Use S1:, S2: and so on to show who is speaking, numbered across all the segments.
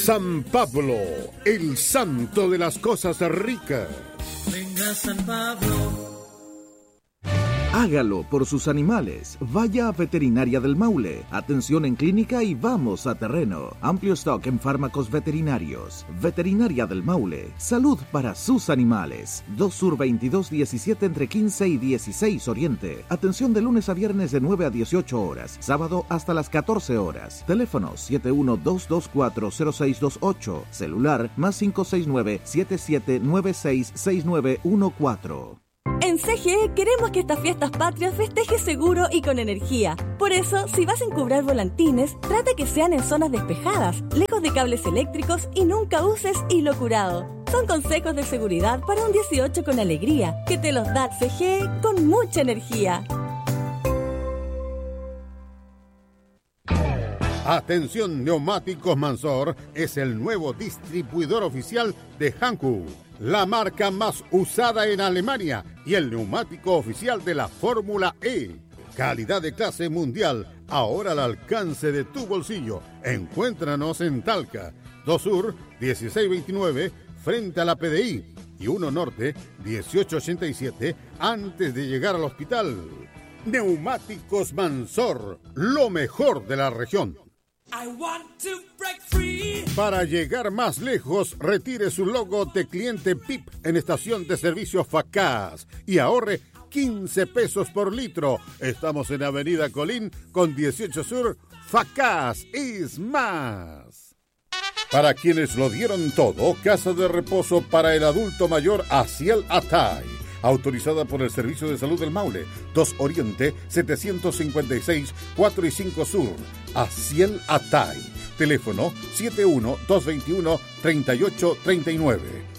S1: San Pablo, el santo de las cosas ricas.
S2: Venga San Pablo.
S3: Hágalo por sus animales. Vaya a Veterinaria del Maule. Atención en clínica y vamos a terreno. Amplio stock en fármacos veterinarios. Veterinaria del Maule. Salud para sus animales. 2 Sur 2217 entre 15 y 16 Oriente. Atención de lunes a viernes de 9 a 18 horas. Sábado hasta las 14 horas. Teléfono 712240628. Celular +569 77966914.
S4: En CGE queremos que estas fiestas patrias festejes seguro y con energía. Por eso, si vas a encubrar volantines, trata que sean en zonas despejadas, lejos de cables eléctricos y nunca uses hilo curado. Son consejos de seguridad para un 18 con alegría, que te los da CGE con mucha energía.
S1: Atención, Neumáticos Mansor es el nuevo distribuidor oficial de Hankook, la marca más usada en Alemania y el neumático oficial de la Fórmula E. Calidad de clase mundial, ahora al alcance de tu bolsillo. Encuéntranos en Talca, 2 Sur 1629, frente a la PDI, y 1 Norte 1887, antes de llegar al hospital. Neumáticos Mansor, lo mejor de la región. Para llegar más lejos, retire su logo de cliente PIP en estación de servicio Facaz y ahorre 15 pesos por litro. Estamos en Avenida Colín con 18 Sur. Facaz es más. Para quienes lo dieron todo, casa de reposo para el adulto mayor Asiel Atay. Autorizada por el Servicio de Salud del Maule, 2 Oriente, 756, 4 y 5 Sur. Asiel Atay. Teléfono 71-221-3839.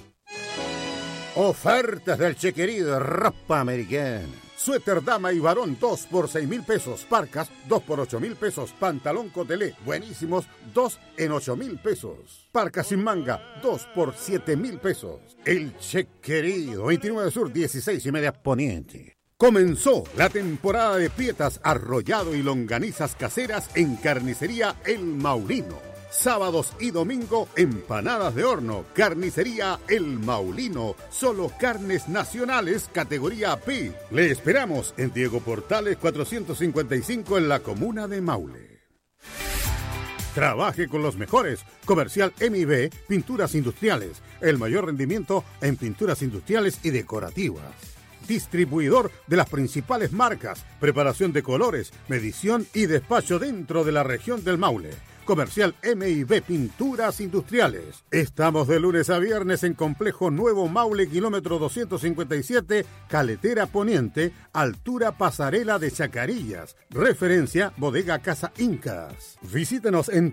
S1: Ofertas del Chequerido, ropa americana. Suéter dama y varón, 2 por 6,000 pesos. Parcas, 2 por 8,000 pesos. Pantalón cotelé, buenísimos, 2 en 8,000 pesos. Parcas sin manga, 2 por 7,000 pesos. El Chequerido, 29 Sur, 16 y media Poniente. Comenzó la temporada de pietas, arrollado y longanizas caseras en Carnicería El Maulino. Sábados y domingo, empanadas de horno. Carnicería El Maulino. Solo carnes nacionales, categoría P. Le esperamos en Diego Portales 455 en la comuna de Maule. Trabaje con los mejores. Comercial MIB, Pinturas Industriales. El mayor rendimiento en pinturas industriales y decorativas. Distribuidor de las principales marcas, preparación de colores, medición y despacho dentro de la región del Maule. Comercial MIB Pinturas Industriales. Estamos de lunes a viernes en Complejo Nuevo Maule, kilómetro 257, Caletera Poniente, altura Pasarela de Chacarillas. Referencia Bodega Casa Incas. Visítenos en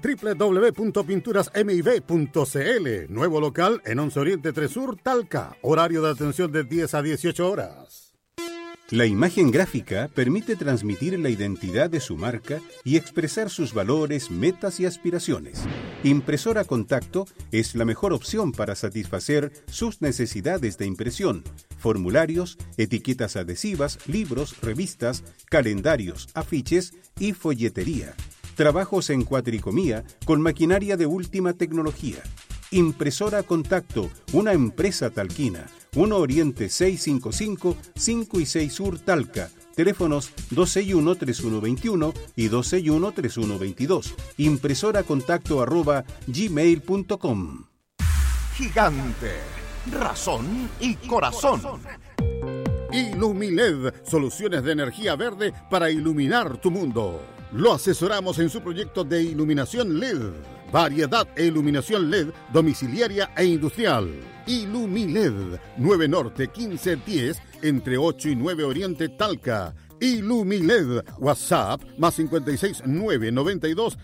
S1: www.pinturasmib.cl. Nuevo local en 11 Oriente 3 Sur, Talca. Horario de atención de 10 a 18 horas.
S5: La imagen gráfica permite transmitir la identidad de su marca y expresar sus valores, metas y aspiraciones. Impresora Contacto es la mejor opción para satisfacer sus necesidades de impresión, formularios, etiquetas adhesivas, libros, revistas, calendarios, afiches y folletería. Trabajos en cuatricomía con maquinaria de última tecnología. Impresora Contacto, una empresa talquina. 1 Oriente 655, 5 y 6 Sur Talca. Teléfonos 261-3121 y 261-3122. impresoracontacto@gmail.com.
S6: Gigante, razón y corazón.
S1: Ilumiled, soluciones de energía verde para iluminar tu mundo. Lo asesoramos en su proyecto de iluminación LED. Variedad e iluminación LED domiciliaria e industrial. Ilumiled, 9 Norte 1510, entre 8 y 9 Oriente Talca. Ilumiled, WhatsApp +56 992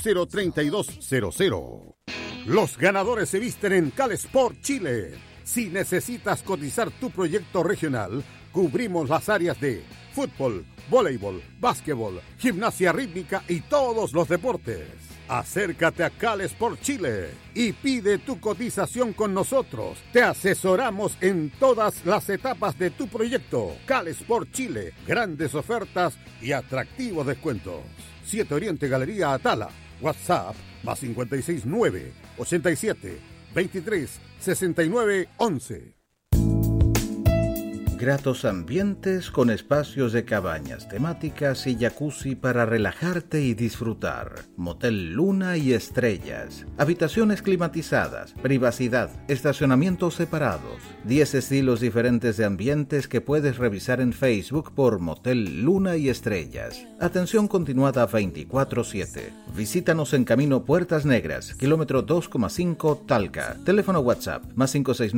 S1: 003200. Los ganadores se visten en CalSport Chile. Si necesitas cotizar tu proyecto regional, cubrimos las áreas de fútbol, voleibol, básquetbol, gimnasia rítmica y todos los deportes. Acércate a CalSport Chile y pide tu cotización con nosotros. Te asesoramos en todas las etapas de tu proyecto. CalSport Chile, grandes ofertas y atractivos descuentos. 7 Oriente Galería Atala. WhatsApp más 569 87 23 69 11.
S3: Gratos ambientes con espacios de cabañas temáticas y jacuzzi para relajarte y disfrutar. Motel Luna y Estrellas. Habitaciones climatizadas, privacidad, estacionamientos separados. 10 estilos diferentes de ambientes que puedes revisar en Facebook por Motel Luna y Estrellas. Atención continuada 24/7. Visítanos en Camino Puertas Negras, kilómetro 2,5 Talca. Teléfono WhatsApp más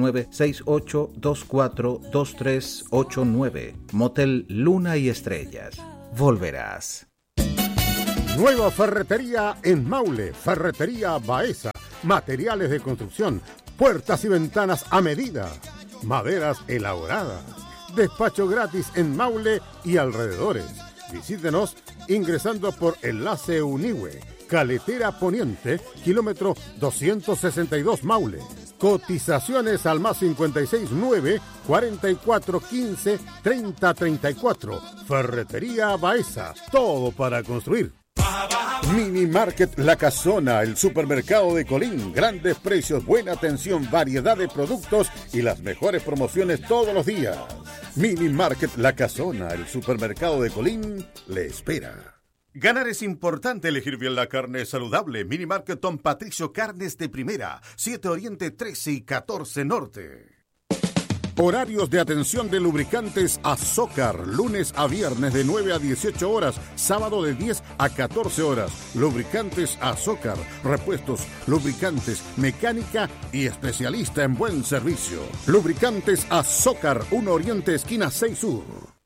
S3: 569-6824-2389. Motel Luna y Estrellas. Volverás.
S1: Nueva ferretería en Maule. Ferretería Baeza. Materiales de construcción. Puertas y ventanas a medida. Maderas elaboradas. Despacho gratis en Maule y alrededores. Visítenos ingresando por Enlace Unihue, Caletera Poniente, kilómetro 262 Maule. Cotizaciones al más 569 4415 3034. Ferretería Baeza. Todo para construir. Mini Market La Casona, el supermercado de Colín. Grandes precios, buena atención, variedad de productos y las mejores promociones todos los días. Mini Market La Casona, el supermercado de Colín, le espera. Ganar es importante, elegir bien la carne saludable. Mini Market Don Patricio, carnes de primera, 7 Oriente 13 y 14 Norte. Horarios de atención de lubricantes Azócar, lunes a viernes de 9 a 18 horas, sábado de 10 a 14 horas. Lubricantes Azócar, repuestos, lubricantes, mecánica y especialista en buen servicio. Lubricantes Azócar, 1 Oriente, esquina 6 Sur.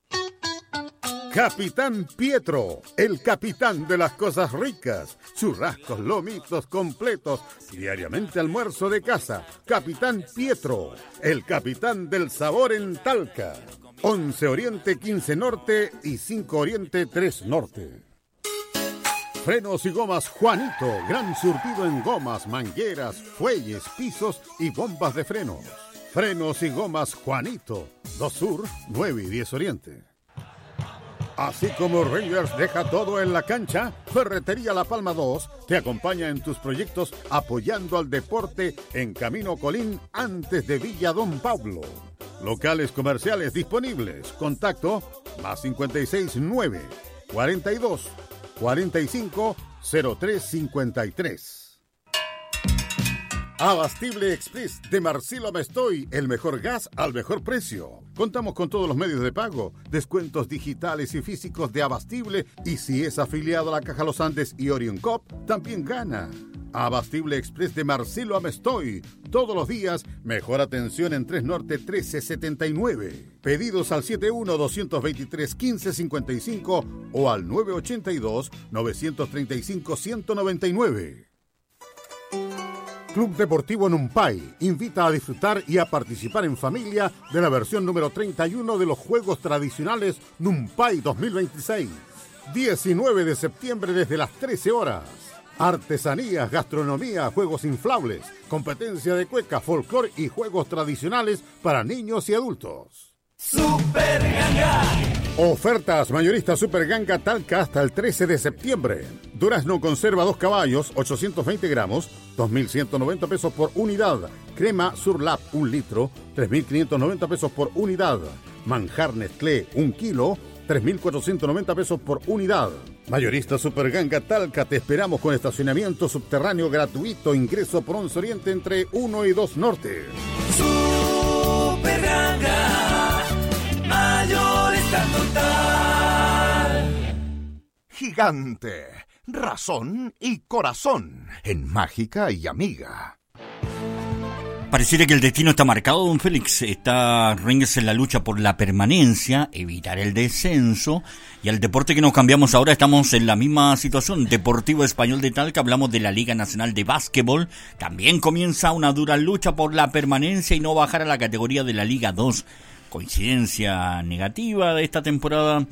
S1: Capitán Pietro, el capitán de las cosas ricas. Churrascos, lomitos completos, diariamente almuerzo de casa. Capitán Pietro, el capitán del sabor en Talca. 11 Oriente, 15 Norte y 5 Oriente, 3 Norte. Frenos y gomas Juanito, gran surtido en gomas, mangueras, fuelles, pisos y bombas de frenos. Frenos y gomas Juanito, 2 Sur, 9 y 10 Oriente. Así como Rangers deja todo en la cancha, Ferretería La Palma 2 te acompaña en tus proyectos apoyando al deporte en Camino Colín antes de Villa Don Pablo. Locales comerciales disponibles. Contacto más 569 42 45 0353. Abastible Express de Marcelo Amestoy, el mejor gas al mejor precio. Contamos con todos los medios de pago, descuentos digitales y físicos de Abastible, y si es afiliado a la Caja Los Andes y Orion Cop, también gana. Abastible Express de Marcelo Amestoy, todos los días, mejor atención en 3 Norte 1379. Pedidos al 71-223-1555 o al 982-935-199. Club Deportivo Numpay invita a disfrutar y a participar en familia de la versión número 31 de los Juegos Tradicionales Numpay 2026. 19 de septiembre desde las 13 horas. Artesanías, gastronomía, juegos inflables, competencia de cueca, folclor y juegos tradicionales para niños y adultos.
S2: Super Ganga.
S1: Ofertas mayorista Super Ganga Talca hasta el 13 de septiembre. Durazno conserva 2 caballos, 820 gramos, 2.190 pesos por unidad. Crema Surlap 1 litro, 3.590 pesos por unidad. Manjar Nestlé 1 kilo, 3.490 pesos por unidad. Mayorista Super Ganga Talca, te esperamos con estacionamiento subterráneo gratuito, ingreso por 11 Oriente entre 1 y 2 Norte.
S2: Super Ganga, mayorista total.
S6: Gigante, razón y corazón en Mágica y Amiga.
S7: Pareciera que el destino está marcado, don Félix. Está Rangers en la lucha por la permanencia, evitar el descenso. Y al deporte que nos cambiamos ahora, estamos en la misma situación. Deportivo Español de Talca, hablamos de la Liga Nacional de Básquetbol. También comienza una dura lucha por la permanencia y no bajar a la categoría de la Liga 2. coincidencia negativa de esta temporada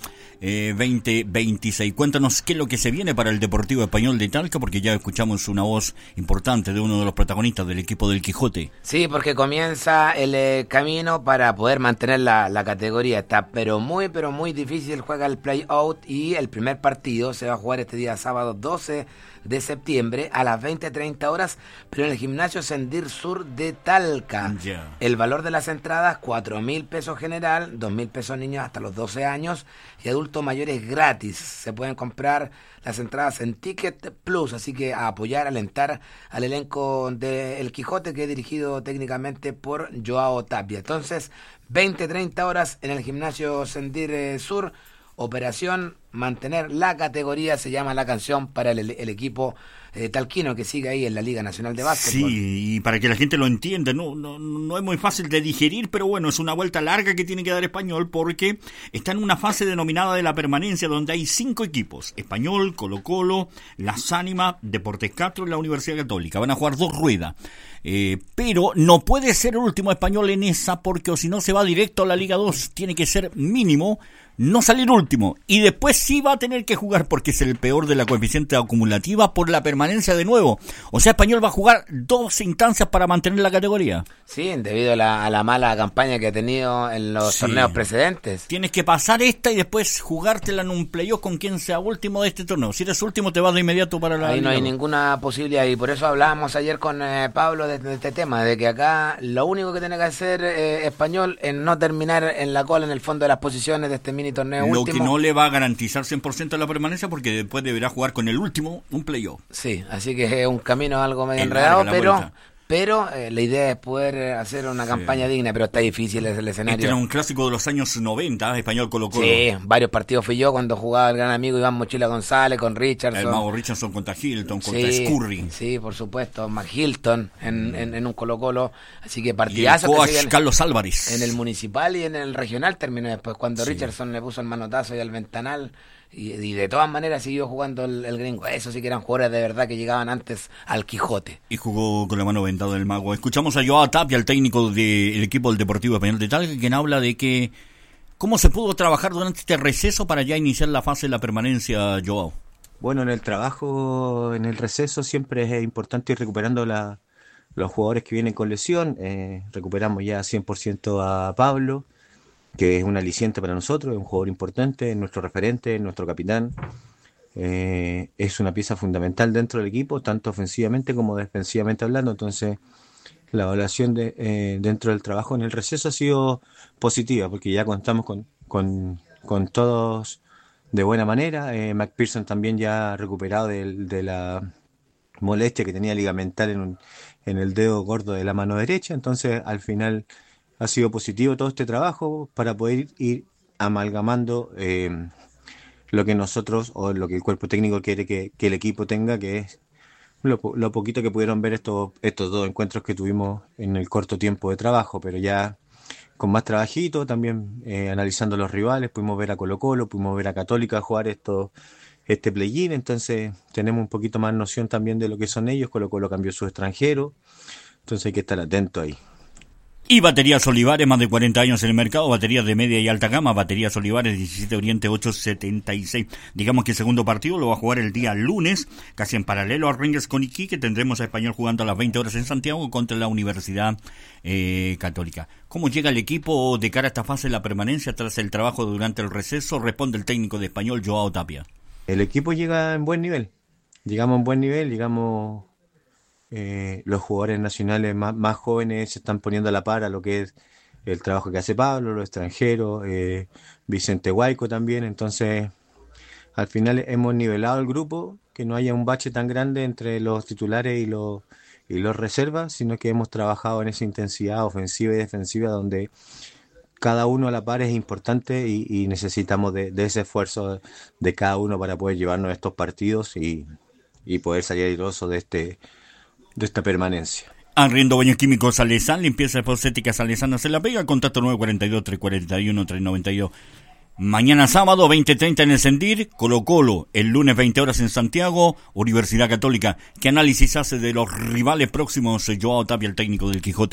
S7: 2026. Cuéntanos qué es lo que se viene para el Deportivo Español de Talca, porque ya escuchamos una voz importante de uno de los protagonistas del equipo del Quijote.
S8: Sí, porque comienza el camino para poder mantener la categoría. Está pero muy difícil. Juega el play-out y el primer partido se va a jugar este día sábado 12 de septiembre a las 20:30 horas, pero en el gimnasio Sendir Sur de Talca.
S7: Yeah.
S8: El valor de las entradas, 4.000 pesos general, 2.000 pesos niños hasta los 12 años y adultos mayores gratis. Se pueden comprar las entradas en Ticket Plus, así que a apoyar, alentar al elenco de El Quijote, que es dirigido técnicamente por Joao Tapia. Entonces, 20:30 horas en el gimnasio Sendir Sur. Operación Mantener la Categoría se llama la canción para el equipo talquino que sigue ahí en la Liga Nacional de Básquetbol.
S7: Sí, y para que la gente lo entienda, no es muy fácil de digerir, pero bueno, es una vuelta larga que tiene que dar Español porque está en una fase denominada de la permanencia donde hay 5 equipos: Español, Colo-Colo, Las Ánimas, Deportes Castro y la Universidad Católica. Van a jugar 2 ruedas. Pero no puede ser el último Español en esa, porque o si no se va directo a la Liga 2. Tiene que ser mínimo no salir último, y después sí va a tener que jugar, porque es el peor de la coeficiente acumulativa, por la permanencia de nuevo. O sea, Español va a jugar 2 instancias para mantener la categoría.
S8: Sí, debido a la mala campaña que ha tenido en los torneos precedentes.
S7: Tienes que pasar esta y después jugártela en un playoff con quien sea último de este torneo. Si eres último, te vas de inmediato para la
S8: Ahí no
S7: Liga.
S8: hay ninguna posibilidad, y por eso hablábamos ayer con Pablo de este tema, de que acá lo único que tiene que hacer Español es no terminar en la cola, en el fondo de las posiciones de este mini torneo
S7: Lo
S8: último.
S7: que no le va a garantizar 100% la permanencia, porque después deberá jugar con el último un playoff.
S8: Sí, así que es un camino algo medio
S7: Es
S8: enredado,
S7: larga la vuelta.
S8: pero la idea es poder hacer una campaña digna, pero está difícil el escenario.
S7: Este era un clásico de los años 90, Español Colo-Colo.
S8: Sí, varios partidos fui yo cuando jugaba el gran amigo Iván Mochila González con Richardson.
S7: El mago Richardson contra Hilton, contra
S8: Sí,
S7: Scurry.
S8: sí, por supuesto, más Hilton en un Colo-Colo, así que
S7: Y el
S8: partidazo que
S7: coach
S8: siguen
S7: Carlos Álvarez.
S8: en el municipal y en el regional terminó después, cuando
S7: Sí.
S8: Richardson le puso el manotazo y al ventanal, y de todas maneras siguió jugando el gringo. Eso sí que eran jugadores de verdad que llegaban antes al Quijote.
S7: Y jugó con la mano vendada del mago. Escuchamos a Joao Tapia, el técnico del equipo del Deportivo Español de Talca, quien habla de que cómo se pudo trabajar durante este receso para ya iniciar la fase de la permanencia, Joao.
S9: Bueno, en el trabajo, en el receso siempre es importante ir recuperando los jugadores que vienen con lesión. Recuperamos ya 100% a Pablo, que es un aliciente para nosotros, es un jugador importante, es nuestro referente, es nuestro capitán. Es una pieza fundamental dentro del equipo, tanto ofensivamente como defensivamente hablando. Entonces, la evaluación dentro del trabajo en el receso ha sido positiva, porque ya contamos con todos de buena manera. McPherson también ya ha recuperado de la molestia que tenía ligamental en el dedo gordo de la mano derecha. Entonces, al final ha sido positivo todo este trabajo para poder ir amalgamando lo que nosotros o lo que el cuerpo técnico quiere que el equipo tenga, que es lo poquito que pudieron ver estos 2 encuentros que tuvimos en el corto tiempo de trabajo, pero ya con más trabajito, también analizando los rivales. Pudimos ver a Colo-Colo, pudimos ver a Católica jugar este play-in, entonces tenemos un poquito más noción también de lo que son ellos. Colo-Colo cambió su extranjero, entonces hay que estar atento ahí.
S7: Y Baterías Olivares, más de 40 años en el mercado, baterías de media y alta gama. Baterías Olivares, 17 Oriente 876. Digamos que el segundo partido lo va a jugar el día lunes, casi en paralelo a Rangers con Iquique. Tendremos a Español jugando a las 20 horas en Santiago contra la Universidad Católica. ¿Cómo llega el equipo de cara a esta fase de la permanencia tras el trabajo durante el receso? Responde el técnico de Español, Joao Tapia.
S9: El equipo llega en buen nivel. Llegamos en buen nivel, los jugadores nacionales más jóvenes se están poniendo a la par a lo que es el trabajo que hace Pablo, los extranjeros, Vicente Huayco también. Entonces, al final hemos nivelado el grupo, que no haya un bache tan grande entre los titulares y los reservas, sino que hemos trabajado en esa intensidad ofensiva y defensiva donde cada uno a la par es importante y necesitamos de ese esfuerzo de cada uno para poder llevarnos estos partidos y poder salir airoso de esta permanencia.
S7: Arriendo Baños Químicos Salesán, limpieza estética Salesán, hace la pega, contacto 942-341-392. Mañana sábado 20:30 en el Sendir, Colo-Colo, el lunes 20 horas en Santiago, Universidad Católica. ¿Qué análisis hace de los rivales próximos Joao Tapia, el técnico del Quijote?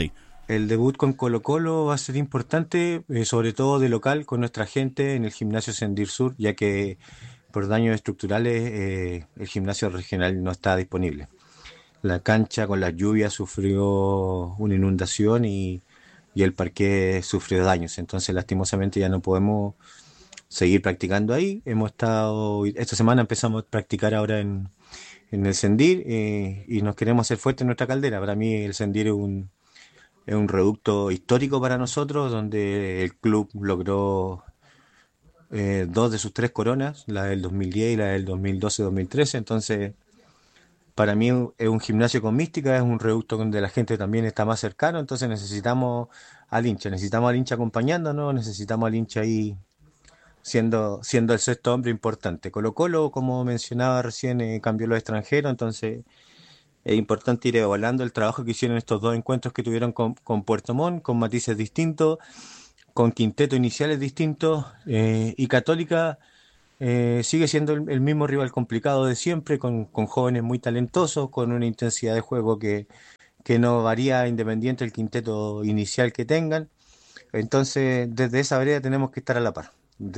S9: El debut con Colo-Colo va a ser importante, sobre todo de local, con nuestra gente en el gimnasio Sendir Sur, ya que por daños estructurales el gimnasio regional no está disponible. La cancha con las lluvias sufrió una inundación y el parqué sufrió daños, entonces lastimosamente ya no podemos seguir practicando ahí. Esta semana empezamos a practicar ahora en el Sendir y nos queremos hacer fuertes en nuestra caldera. Para mí el Sendir es un reducto histórico para nosotros, donde el club logró 2 de sus 3 coronas, la del 2010 y la del 2012-2013. Entonces, para mí es un gimnasio con mística, es un reducto donde la gente también está más cercano. Entonces necesitamos al hincha acompañándonos, necesitamos al hincha ahí siendo el sexto hombre importante. Colo-Colo, como mencionaba recién, cambió los extranjeros, entonces es importante ir evaluando el trabajo que hicieron estos 2 encuentros que tuvieron con Puerto Montt, con matices distintos, con quinteto iniciales distintos, y Católica sigue siendo el mismo rival complicado de siempre, con jóvenes muy talentosos, con una intensidad de juego que no varía independiente del quinteto inicial que tengan. Entonces, desde esa vereda tenemos que estar a la par.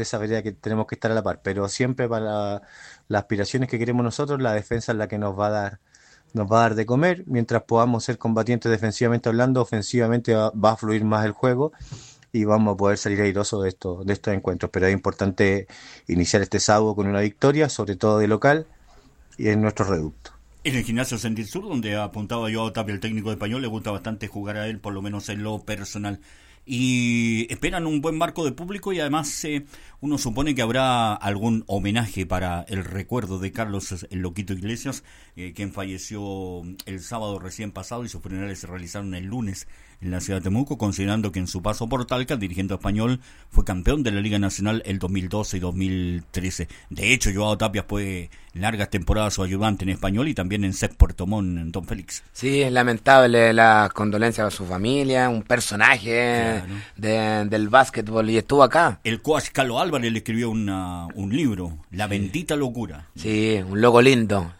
S9: Pero siempre para las aspiraciones que queremos nosotros, la defensa es la que nos va a dar de comer. Mientras podamos ser combatientes defensivamente hablando, ofensivamente va a fluir más el juego y vamos a poder salir airosos de estos encuentros. Pero es importante iniciar este sábado con una victoria, sobre todo de local, y en nuestro reducto.
S7: En el gimnasio Sentir Sur, donde apuntaba Joao Tapia, el técnico español, le gusta bastante jugar a él, por lo menos en lo personal. Y esperan un buen marco de público y además uno supone que habrá algún homenaje para el recuerdo de Carlos el Loquito Iglesias, quien falleció el sábado recién pasado y sus funerales se realizaron el lunes en la ciudad de Temuco, considerando que en su paso por Talca el dirigente español fue campeón de la Liga Nacional el 2012 y 2013. De hecho, Joao Tapia fue largas temporadas su ayudante en Español y también en CEP Puerto Montt, en Don Félix.
S8: Sí, es lamentable la condolencia a su familia, un personaje del básquetbol, y estuvo acá.
S7: El coach Carlos Álvarez le escribió un libro, La Bendita Locura.
S8: Sí, un loco lindo,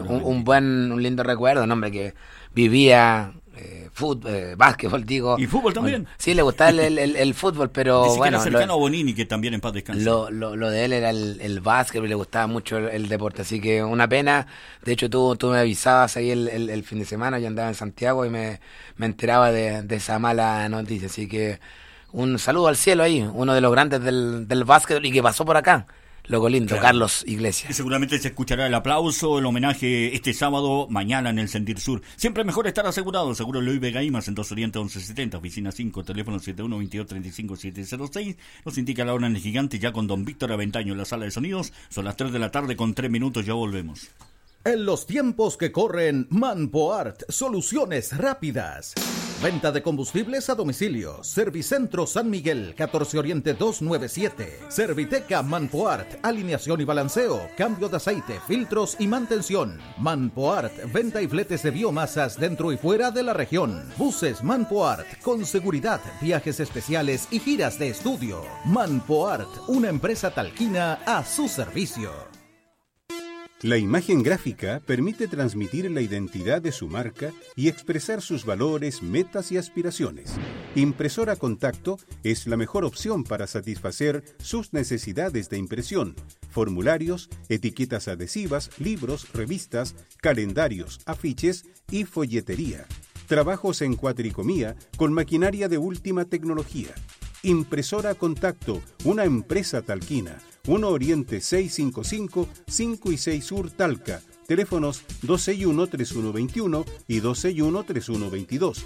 S8: un lindo recuerdo, un hombre que vivía básquetbol, digo.
S7: Y fútbol también.
S8: Bueno, sí, le gustaba el fútbol, pero
S7: dice
S8: bueno.
S7: Que era cercano a Bonini, que también en paz descansa.
S8: Lo de él era el básquetbol y le gustaba mucho el deporte, así que una pena. De hecho, tú me avisabas ahí el fin de semana, yo andaba en Santiago y me enteraba de esa mala noticia, así que un saludo al cielo ahí, uno de los grandes del básquetbol y que pasó por acá. Loco lindo, claro. Carlos Iglesias.
S7: Y seguramente se escuchará el aplauso, el homenaje este sábado, mañana en el Sentir Sur. Siempre mejor estar asegurado. Seguro Luis Vega Imas en 2 Oriente 1170, oficina 5, teléfono 712235-706. Nos indica la hora en el Gigante, ya con don Víctor Aventaño en la sala de sonidos. Son las 3 de la tarde con 3 minutos, ya volvemos.
S3: En los tiempos que corren, Manpoart, soluciones rápidas. Venta de combustibles a domicilio. Servicentro San Miguel, 14 Oriente 297. Serviteca Manpoart, alineación y balanceo, cambio de aceite, filtros y mantención. Manpoart, venta y fletes de biomasas dentro y fuera de la región. Buses Manpoart, con seguridad, viajes especiales y giras de estudio. Manpoart, una empresa talquina a su servicio.
S5: La imagen gráfica permite transmitir la identidad de su marca y expresar sus valores, metas y aspiraciones. Impresora Contacto es la mejor opción para satisfacer sus necesidades de impresión, formularios, etiquetas adhesivas, libros, revistas, calendarios, afiches y folletería. Trabajos en cuatricomía con maquinaria de última tecnología. Impresora Contacto, una empresa talquina. 1 Oriente 655, 5 y 6 Sur Talca. Teléfonos 261-3121 y 261-3122.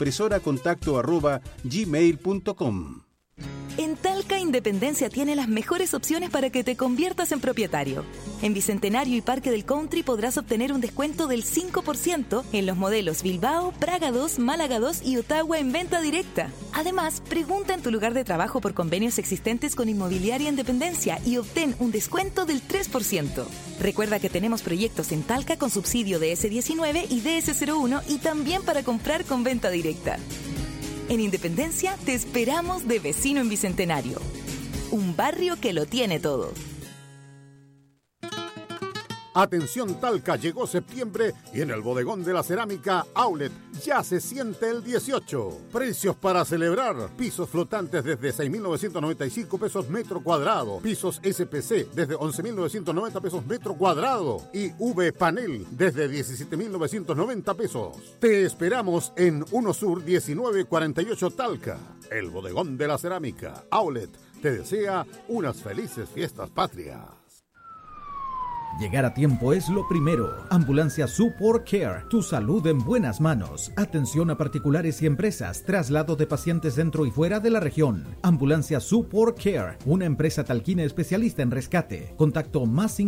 S5: impresoracontacto@gmail.com.
S10: En Talca Independencia tiene las mejores opciones para que te conviertas en propietario. En Bicentenario y Parque del Country podrás obtener un descuento del 5% en los modelos Bilbao, Praga 2, Málaga 2 y Ottawa en venta directa. Además, pregunta en tu lugar de trabajo por convenios existentes con Inmobiliaria Independencia y obtén un descuento del 3%. Recuerda que tenemos proyectos en Talca con subsidio de DS19 y DS01 y también para comprar con venta directa. En Independencia te esperamos de vecino en Bicentenario. Un barrio que lo tiene todo.
S1: Atención Talca, llegó septiembre y en el bodegón de la cerámica Outlet ya se siente el 18. Precios para celebrar. Pisos flotantes desde 6.995 pesos metro cuadrado. Pisos SPC desde 11.990 pesos metro cuadrado. Y V-Panel desde 17.990 pesos. Te esperamos en 1 Sur 1948 Talca. El bodegón de la cerámica Outlet te desea unas felices fiestas patrias.
S3: Llegar a tiempo es lo primero. Ambulancia Support Care, tu salud en buenas manos. Atención a particulares y empresas, traslado de pacientes dentro y fuera de la región. Ambulancia Support Care, una empresa talquina especialista en rescate. Contacto más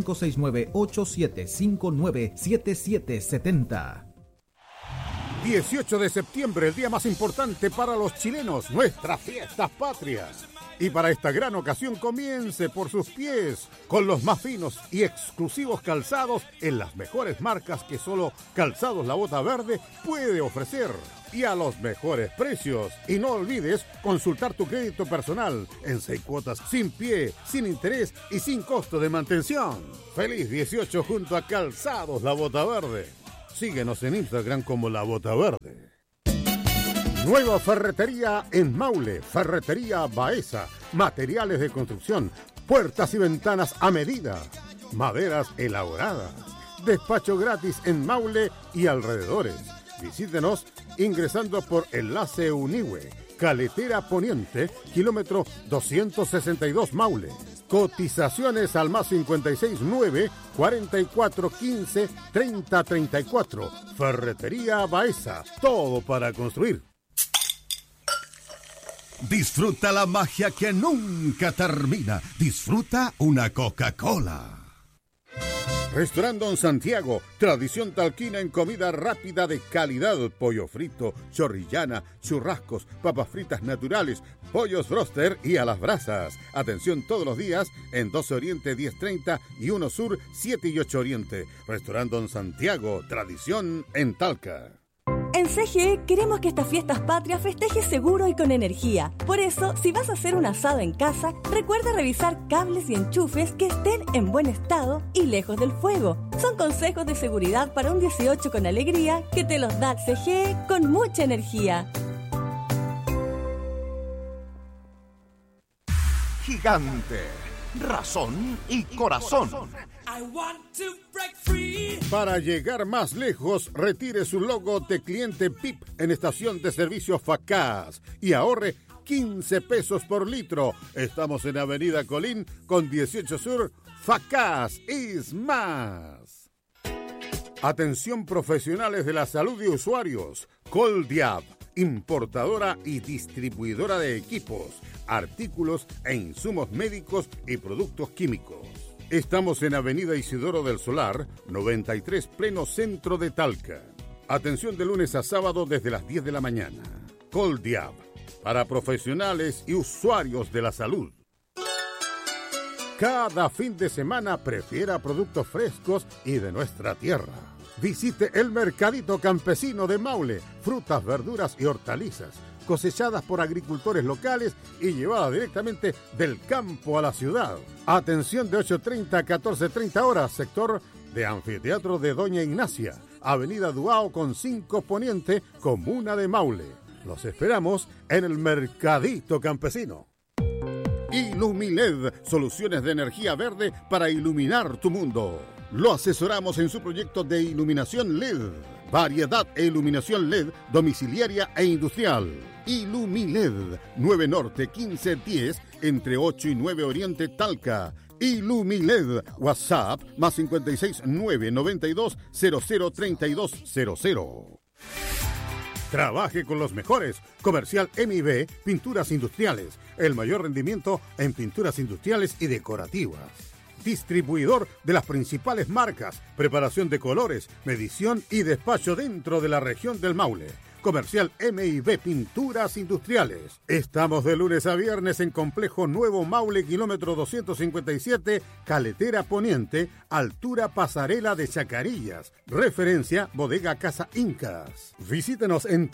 S3: 569-8759-7770.
S1: 18 de septiembre, el día más importante para los chilenos, nuestras fiestas patrias. Y para esta gran ocasión comience por sus pies, con los más finos y exclusivos calzados en las mejores marcas que solo Calzados La Bota Verde puede ofrecer. Y a los mejores precios. Y no olvides consultar tu crédito personal en 6 cuotas sin pie, sin interés y sin costo de mantención. Feliz 18 junto a Calzados La Bota Verde. Síguenos en Instagram como La Bota Verde. Nueva ferretería en Maule, Ferretería Baeza, materiales de construcción, puertas y ventanas a medida, maderas elaboradas, despacho gratis en Maule y alrededores. Visítenos ingresando por Enlace Unihue, Caletera Poniente, kilómetro 262 Maule. Cotizaciones al más 569 4415 3034. Ferretería Baeza, todo para construir.
S6: Disfruta la magia que nunca termina. Disfruta una Coca-Cola.
S1: Restaurant Don Santiago, tradición talquina en comida rápida de calidad. Pollo frito, chorrillana, churrascos, papas fritas naturales, pollos broster y a las brasas. Atención todos los días en 12 Oriente 1030 y 1 Sur 7 y 8 Oriente. Restaurant Don Santiago, tradición en Talca.
S4: En CGE queremos que estas fiestas patrias festejes seguro y con energía. Por eso, si vas a hacer un asado en casa, recuerda revisar cables y enchufes que estén en buen estado y lejos del fuego. Son consejos de seguridad para un 18 con alegría que te los da CGE con mucha energía.
S6: Gigante, razón y corazón.
S1: Para llegar más lejos, retire su logo de cliente PIP en estación de servicio Facaz y ahorre 15 pesos por litro. Estamos en Avenida Colín con 18 Sur. Facaz is más. Atención profesionales de la salud y usuarios. Coldiab, importadora y distribuidora de equipos, artículos e insumos médicos y productos químicos. Estamos en Avenida Isidoro del Solar, 93, pleno centro de Talca. Atención de lunes a sábado desde las 10 de la mañana. Coldiab, para profesionales y usuarios de la salud. Cada fin de semana prefiera productos frescos y de nuestra tierra. Visite el Mercadito Campesino de Maule, frutas, verduras y hortalizas, cosechadas por agricultores locales y llevadas directamente del campo a la ciudad. Atención de 8:30 a 14:30 horas, sector de Anfiteatro de Doña Ignacia, Avenida Duao con 5 Poniente, Comuna de Maule. Los esperamos en el Mercadito Campesino. Ilumiled, soluciones de energía verde para iluminar tu mundo. Lo asesoramos en su proyecto de iluminación LED. Variedad e iluminación LED domiciliaria e industrial. Ilumiled, 9 Norte 1510, entre 8 y 9 Oriente Talca. Ilumiled, WhatsApp, más 569 92 00 3200. Trabaje con los mejores. Comercial MIB, Pinturas Industriales. El mayor rendimiento en pinturas industriales y decorativas. Distribuidor de las principales marcas, preparación de colores, medición y despacho dentro de la región del Maule. Comercial MIB Pinturas Industriales. Estamos de lunes a viernes en Complejo Nuevo Maule, kilómetro 257, Caletera Poniente, altura Pasarela de Chacarillas. Referencia Bodega Casa Incas. Visítenos en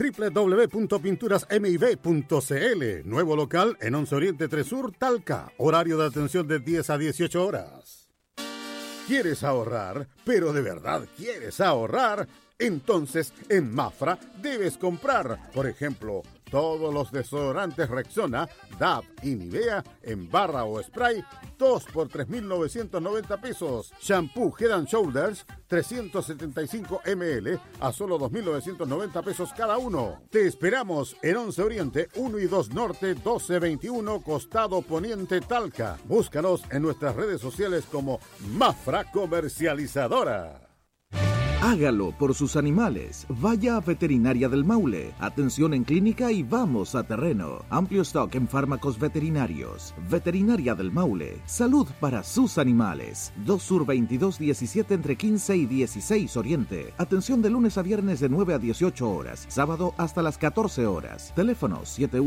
S1: www.pinturasmib.cl. Nuevo local en 11 Oriente 3 Sur, Talca. Horario de atención de 10 a 18 horas. ¿Quieres ahorrar, pero de verdad quieres ahorrar? Entonces, en Mafra debes comprar, por ejemplo, todos los desodorantes Rexona, DAP y Nivea en barra o spray, 2 por 3.990 pesos. Shampoo Head and Shoulders, 375 ml a solo 2.990 pesos cada uno. Te esperamos en 11 Oriente, 1 y 2 Norte, 1221, Costado Poniente, Talca. Búscanos en nuestras redes sociales como Mafra Comercializadora.
S3: Hágalo por sus animales. Vaya a Veterinaria del Maule. Atención en clínica y vamos a terreno. Amplio stock en fármacos veterinarios. Veterinaria del Maule. Salud para sus animales. 2 Sur 2217 entre 15 y 16 Oriente. Atención de lunes a viernes de 9 a 18 horas. Sábado hasta las 14 horas. Teléfono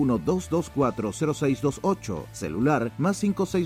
S3: 712240628. Celular más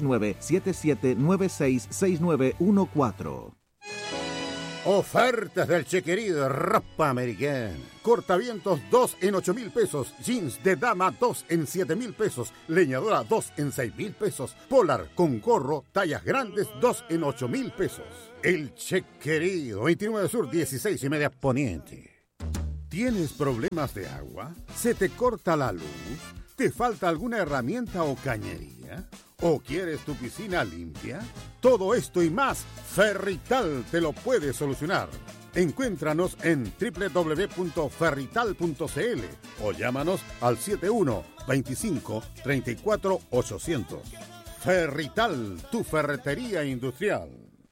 S3: 569-7796-6914.
S1: Ofertas del Chequerido, ropa americana. Cortavientos 2 en 8,000 pesos. Jeans de dama 2 en 7,000 pesos. Leñadora 2 en 6,000 pesos. Polar con gorro, tallas grandes 2 en 8,000 pesos. El Chequerido, 29 Sur, 16 y media Poniente. ¿Tienes problemas de agua? ¿Se te corta la luz? ¿Te falta alguna herramienta o cañería? ¿O quieres tu piscina limpia? Todo esto y más, Ferrital te lo puede solucionar. Encuéntranos en www.ferrital.cl o llámanos al 71-25-34-800. Ferrital, tu ferretería industrial.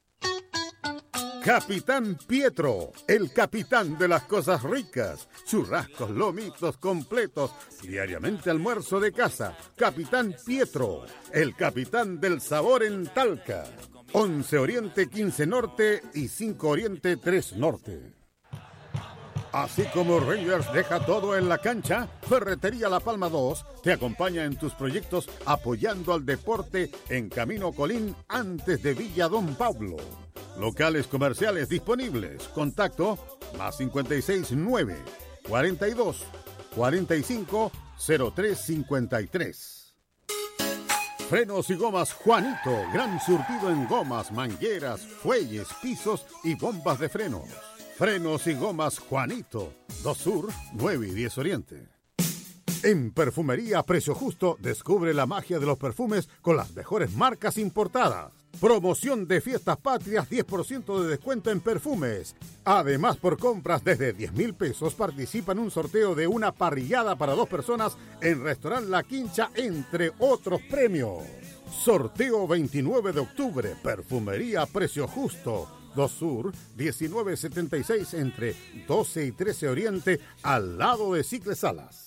S1: Capitán Pietro, el capitán de las cosas ricas. Churrascos, lomitos completos, diariamente almuerzo de casa. Capitán Pietro, el capitán del sabor en Talca. 11 Oriente, 15 Norte y 5 Oriente, 3 Norte. Así como Rangers deja todo en la cancha, Ferretería La Palma 2 te acompaña en tus proyectos apoyando al deporte en Camino Colín antes de Villa Don Pablo. Locales comerciales disponibles. Contacto más 569 42 45 0353. Frenos y gomas Juanito. Gran surtido en gomas, mangueras, fuelles, pisos y bombas de frenos. Frenos y gomas Juanito. 2 Sur, 9 y 10 Oriente. En Perfumería Precio Justo, descubre la magia de los perfumes con las mejores marcas importadas. Promoción de Fiestas Patrias, 10% de descuento en perfumes. Además, por compras desde 10,000 pesos, participa en un sorteo de una parrillada para 2 personas en Restaurant La Quincha, entre otros premios. Sorteo 29 de octubre, Perfumería Precio Justo. 2 Sur, 1976, entre 12 y 13 Oriente, al lado de Cicles Salas.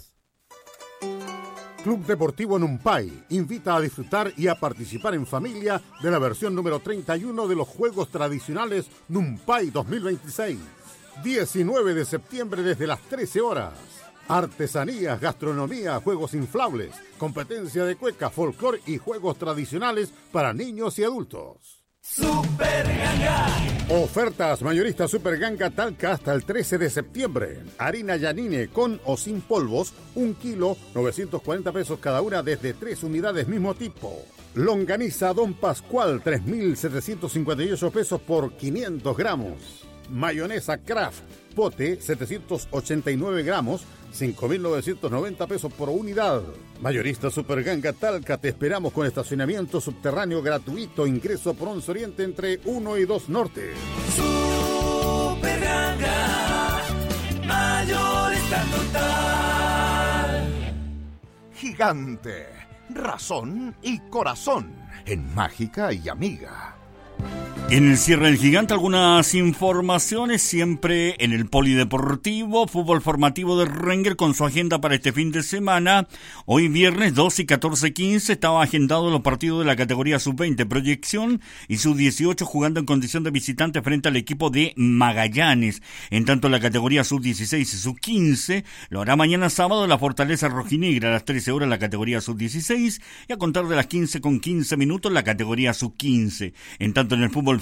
S1: Club Deportivo Numpay invita a disfrutar y a participar en familia de la versión número 31 de los Juegos Tradicionales Numpay 2026. 19 de septiembre desde las 13 horas. Artesanías, gastronomía, juegos inflables, competencia de cueca, folclor y juegos tradicionales para niños y adultos.
S2: Super Ganga.
S1: Ofertas mayoristas Super Ganga Talca hasta el 13 de septiembre. Harina Yanine con o sin polvos, 1 kilo, 940 pesos cada una desde 3 unidades mismo tipo. Longaniza Don Pascual, 3.758 pesos por 500 gramos. Mayonesa Kraft, pote, 789 gramos, 5.990 pesos por unidad. Mayorista Super Ganga Talca, te esperamos con estacionamiento subterráneo gratuito, ingreso por 11 Oriente entre 1 y 2 Norte.
S2: Super Ganga, mayorista total.
S6: Gigante, razón y corazón en Mágica y Amiga.
S7: En el cierre del Gigante, algunas informaciones siempre en el polideportivo, fútbol formativo de Ranger con su agenda para este fin de semana. Hoy viernes 12 y 14:15 estaba agendado los partidos de la categoría sub-20 proyección y sub-18 jugando en condición de visitante frente al equipo de Magallanes. En tanto la categoría sub-16 y sub-15 lo hará mañana sábado la Fortaleza Rojinegra a las 13 horas la categoría sub-16 y a contar de las 15:15 la categoría sub-15. En tanto en el fútbol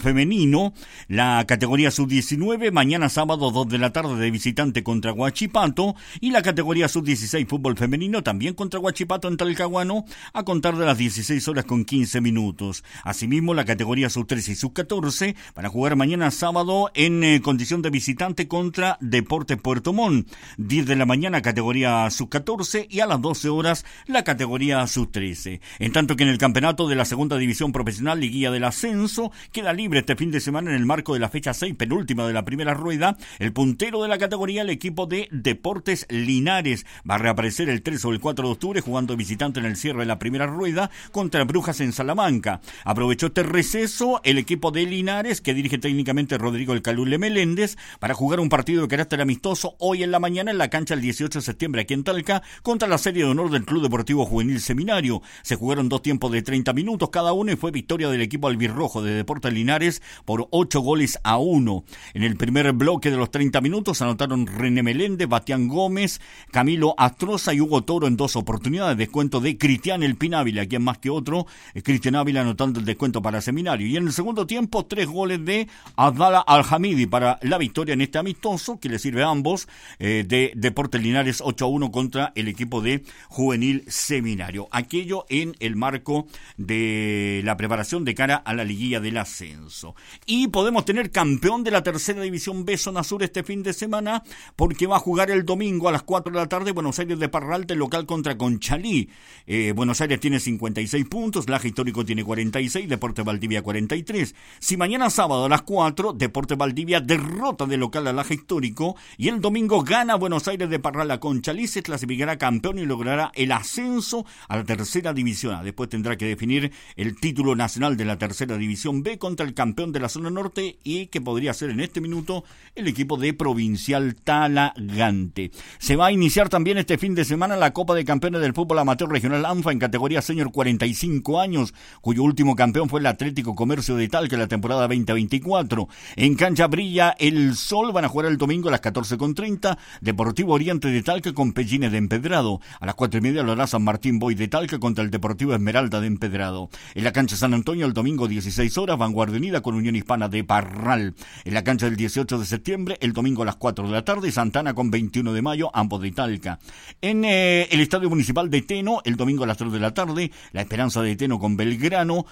S7: femenino, la categoría sub-19, mañana sábado 2 de la tarde de visitante contra Huachipato, y la categoría sub-16 fútbol femenino también contra Huachipato en Talcahuano, a contar de las 16 horas con 15 minutos. Asimismo, la categoría sub-13 y sub-14 van a jugar mañana sábado en condición de visitante contra Deportes Puerto Montt. 10 de la mañana categoría sub-14 y a las 12 horas la categoría sub-13. En tanto que en el campeonato de la segunda división profesional Liguilla del Ascenso queda libre este fin de semana en el marco de la fecha 6, penúltima de la primera rueda, el puntero de la categoría, el equipo de Deportes Linares. Va a reaparecer el 3 o el 4 de octubre jugando visitante en el cierre de la primera rueda contra Brujas en Salamanca. Aprovechó este receso el equipo de Linares, que dirige técnicamente Rodrigo El Calule Meléndez, para jugar un partido de carácter amistoso hoy en la mañana en la cancha el 18 de septiembre aquí en Talca contra la serie de honor del Club Deportivo Juvenil Seminario. Se jugaron 2 tiempos de 30 minutos cada uno y fue victoria del equipo albirrojo de Deportes Linares por 8-1. En el primer bloque de los 30 minutos anotaron René Meléndez, Batián Gómez, Camilo Astroza y Hugo Toro en 2 oportunidades. Descuento de Cristian El Pinávila, quien más que otro, Cristian Ávila anotando el descuento para Seminario. Y en el segundo tiempo 3 goles de Abdala Al-Hamidi para la victoria en este amistoso que le sirve a ambos de Deportes Linares 8-1 contra el equipo de Juvenil Seminario. Aquello en el marco de la preparación de cara a la liguilla del ascenso. Y podemos tener campeón de la tercera división B Zona Sur este fin de semana, porque va a jugar el domingo a las 4 de la tarde Buenos Aires de Parralte, local contra Conchalí. Buenos Aires tiene 56 puntos, Laja Histórico tiene 46, Deportes Valdivia 43. Si mañana sábado a las 4, Deportes Valdivia derrota de local a Laja Histórico y el domingo gana Buenos Aires de Parral a Conchalí, se clasificará campeón y logrará el ascenso a la tercera división A. Después tendrá que definir el título nacional de la tercera división B contra el campeón de la zona norte, y que podría ser en este minuto el equipo de Provincial Talagante. Se va a iniciar también este fin de semana la Copa de Campeones del Fútbol Amateur Regional ANFA en categoría senior 45 años, cuyo último campeón fue el Atlético Comercio de Talca en la temporada 2024. En cancha Brilla el Sol van a jugar el domingo a las 14:30 Deportivo Oriente de Talca con Pellines de Empedrado. A las 4:30 lo hará San Martín Boy de Talca contra el Deportivo Esmeralda de Empedrado. En la cancha San Antonio el domingo 16 horas Vanguardia Unida con Unión Hispana de Parral. En la cancha del 18 de septiembre el domingo a las 4 de la tarde Santana con 21 de mayo, ambos de Talca. En el Estadio Municipal de Teno el domingo a las 3 de la tarde La Esperanza de Teno con Belgrano,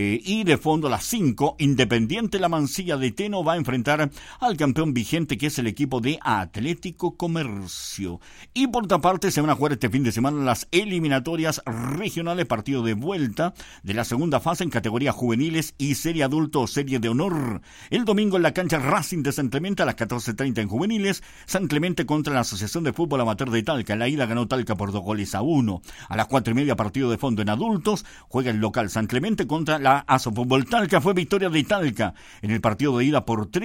S7: y de fondo a las 5 Independiente La Mansilla de Teno va a enfrentar al campeón vigente, que es el equipo de Atlético Comercio. Y por otra parte se van a jugar este fin de semana las eliminatorias regionales, partido de vuelta de la segunda fase en categoría juveniles y serie adulto o serie de honor. El domingo en la cancha Racing de San Clemente a las 14:30 en juveniles, San Clemente contra la Asociación de Fútbol Amateur de Talca. En la ida ganó Talca por 2-1. A las 4:30 partido de fondo en adultos, juega el local San Clemente contra la Asofútbol Talca. Fue victoria de Talca en el partido de ida por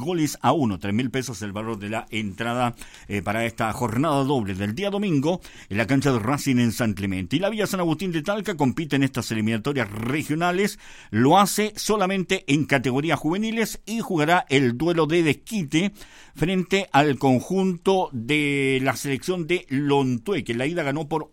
S7: 3-1. 3.000 pesos el valor de la entrada para esta jornada doble del día domingo en la cancha de Racing en San Clemente. Y la Villa San Agustín de Talca compite en estas eliminatorias regionales, lo hace solamente en categoría juveniles y jugará el duelo de desquite frente al conjunto de la selección de Lontué, que en la ida ganó por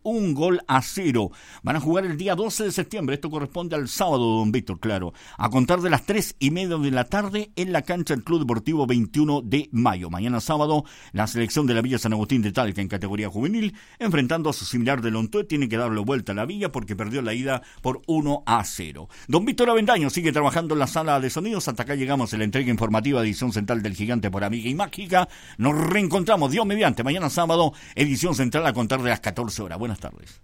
S7: 1-0. Van a jugar el día 12 de septiembre, esto corresponde al sábado, don Víctor, claro, a contar de las 3:30 de la tarde en la cancha del Club Deportivo 21 de mayo. Mañana sábado, la selección de la Villa San Agustín de Talca en categoría juvenil, enfrentando a su similar de Lontué, tiene que darle vuelta a la Villa porque perdió la ida por 1-0. Don Víctor Avendaño sigue trabajando en la sala de sonidos. Hasta acá llegamos en la entrega informativa edición central del Gigante por Amiga y Mágica. Nos reencontramos, Dios mediante, mañana sábado, edición central a contar de las 14 horas. Buenas tardes.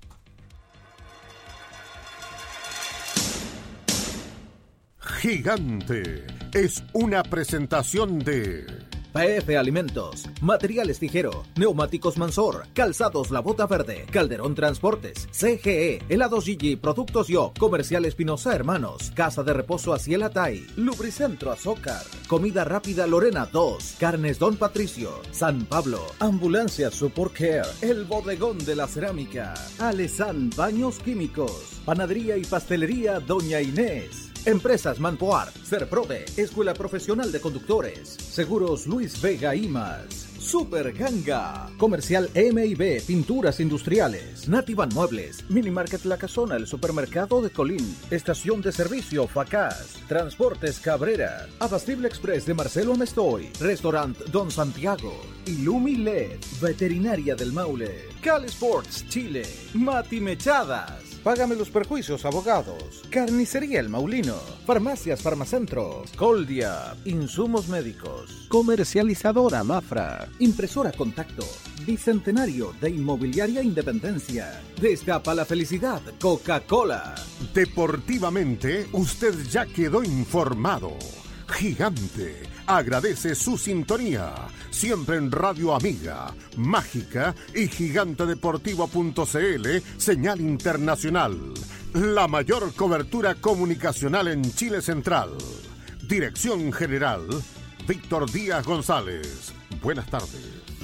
S1: Gigante es una presentación de
S3: PF Alimentos, Materiales Tijero, Neumáticos Mansor, Calzados La Bota Verde, Calderón Transportes, CGE, Helados Gigi, Productos Yo, Comercial Espinosa Hermanos, Casa de Reposo Aciel Tai, Lubricentro Azócar, Comida Rápida Lorena 2, Carnes Don Patricio, San Pablo, Ambulancia Support Care, El Bodegón de la Cerámica, Alesan Baños Químicos, Panadería y Pastelería Doña Inés, Empresas Manpoar, Serprove, Escuela Profesional de Conductores, Seguros Luis Vega y más. Super Ganga. Comercial M&B, Pinturas Industriales. Nativan Muebles. Mini Market La Casona, el supermercado de Colín. Estación de servicio Facaz. Transportes Cabrera. Abastible Express de Marcelo Amestoy. Restaurant Don Santiago. Illumi LED. Veterinaria del Maule. Cal Sports Chile. Mati Mechadas. Págame los perjuicios, abogados. Carnicería El Maulino. Farmacias Farmacentro. Coldia. Insumos médicos. Comercializadora Mafra. Impresora Contacto. Bicentenario de Inmobiliaria Independencia. Destapa la felicidad. Coca-Cola.
S1: Deportivamente, usted ya quedó informado. Gigante agradece su sintonía, siempre en Radio Amiga, Mágica y gigantedeportivo.cl, señal internacional. La mayor cobertura comunicacional en Chile Central. Dirección General, Víctor Díaz González. Buenas tardes.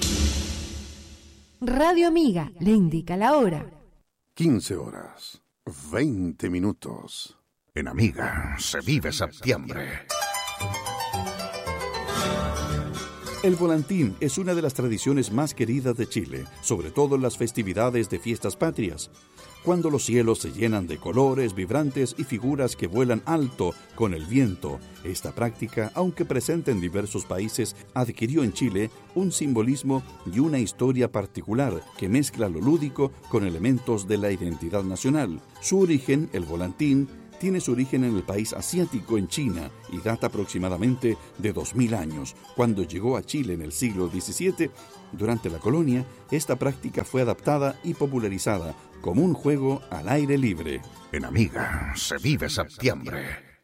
S11: Radio Amiga le indica la hora.
S1: 15 horas, 20 minutos.
S6: En Amiga se vive septiembre.
S12: El volantín es una de las tradiciones más queridas de Chile, sobre todo en las festividades de fiestas patrias, cuando los cielos se llenan de colores vibrantes y figuras que vuelan alto con el viento. Esta práctica, aunque presente en diversos países, adquirió en Chile un simbolismo y una historia particular que mezcla lo lúdico con elementos de la identidad nacional. Su origen, el volantín, tiene su origen en el país asiático, en China, y data aproximadamente de 2000 años. Cuando llegó a Chile en el siglo XVII, durante la colonia, esta práctica fue adaptada y popularizada como un juego al aire libre.
S6: En Amiga se vive septiembre.